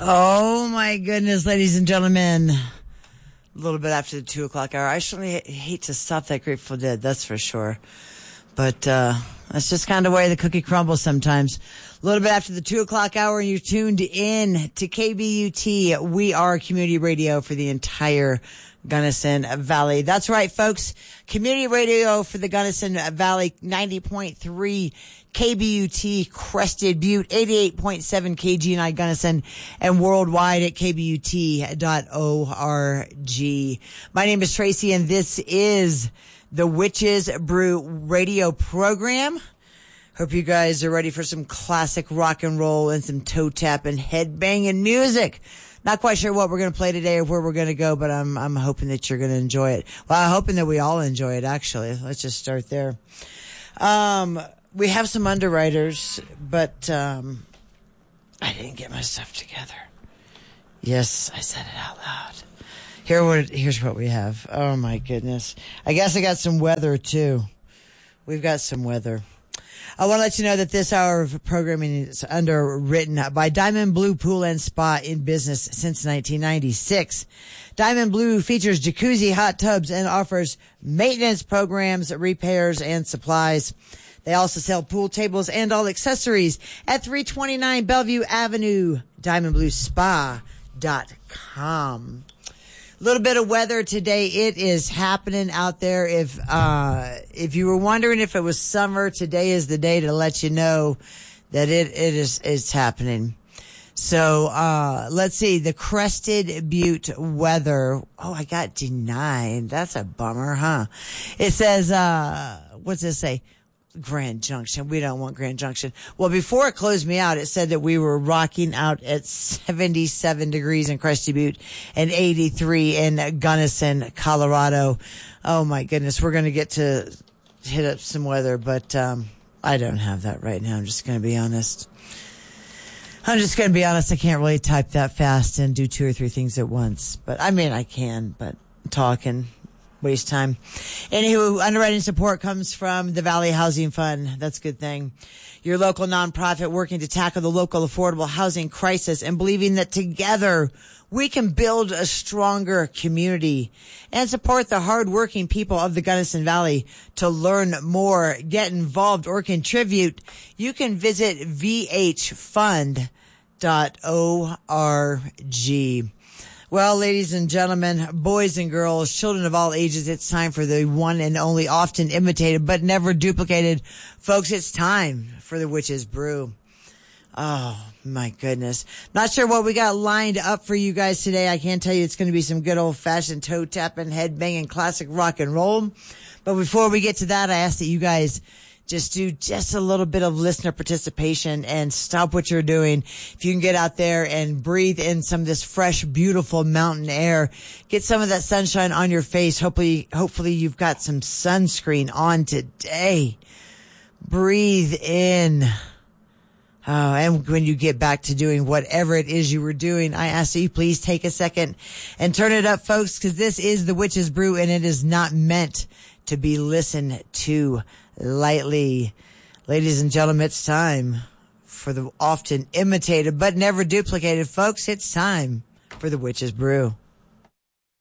Oh my goodness, ladies and gentlemen. A little bit after the 2 o'clock hour. I surely hate to stop that Grateful Dead, that's for sure. But that's just kind of the way the cookie crumbles sometimes. A little bit after the 2 o'clock hour, and you're tuned in to KBUT. We are community radio for the entire Gunnison Valley. That's right, folks. Community radio for the Gunnison Valley, 90.3 KBUT Crested Butte, 88.7 KGNI Gunnison, and worldwide at kbut.org. My name is Tracy, and this is the Witches Brew radio program. Hope you guys are ready for some classic rock and roll and some toe tap and head banging music. Not quite sure what we're going to play today or where we're going to go, but I'm hoping that you're going to enjoy it. Well, I'm hoping that we all enjoy it, actually. Let's just start there. We have some underwriters, but I didn't get my stuff together. Yes, I said it out loud. Here's what we have. Oh, my goodness. I guess I got some weather, too. We've got some weather. I want to let you know that this hour of programming is underwritten by Diamond Blue Pool and Spa, in business since 1996. Diamond Blue features jacuzzi, hot tubs, and offers maintenance programs, repairs, and supplies. They also sell pool tables and all accessories at 329 Bellevue Avenue, diamondbluespa.com. A little bit of weather today. It is happening out there. If you were wondering if it was summer, today is the day to let you know that it's happening. So, let's see, the Crested Butte weather. Oh, I got denied. That's a bummer, huh? It says, what's this say? Grand Junction. We don't want Grand Junction. Well, before it closed me out, it said that we were rocking out at 77 degrees in Crested Butte and 83 in Gunnison, Colorado. Oh my goodness. We're going to get to hit up some weather, but, I don't have that right now. I'm just going to be honest. I can't really type that fast and do 2 or 3 things at once, but I mean, I can, but talking. Waste time. Anywho, underwriting support comes from the Valley Housing Fund. That's a good thing. Your local nonprofit working to tackle the local affordable housing crisis and believing that together we can build a stronger community and support the hardworking people of the Gunnison Valley. To learn more, get involved, or contribute, you can visit vhfund.org. Well, ladies and gentlemen, boys and girls, children of all ages, it's time for the one and only, often imitated but never duplicated. Folks, it's time for the Witches Brew. Oh, my goodness. Not sure what we got lined up for you guys today. I can tell you it's going to be some good old-fashioned toe-tapping, head-banging classic rock and roll. But before we get to that, I ask that you guys just do just a little bit of listener participation and stop what you're doing. If you can get out there and breathe in some of this fresh, beautiful mountain air, get some of that sunshine on your face. Hopefully you've got some sunscreen on today. Breathe in. Oh, and when you get back to doing whatever it is you were doing, I ask that you please take a second and turn it up, folks, because this is the Witches Brew, and it is not meant to be listened to lightly. Ladies and gentlemen, it's time for the often imitated but never duplicated, folks. It's time for the Witches Brew.